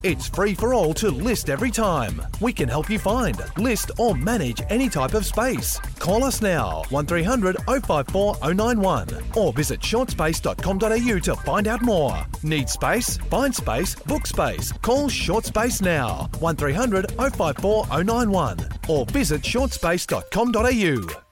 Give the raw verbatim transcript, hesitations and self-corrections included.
It's free for all to list every time. We can help you find, list or manage any type of space. Call us now, one three hundred oh five four oh nine one, or visit shortspace dot com dot a u to find out more. Need space? Find space, book space. Call Shortspace now, one three hundred oh five four oh nine one, or visit shortspace dot com dot a u.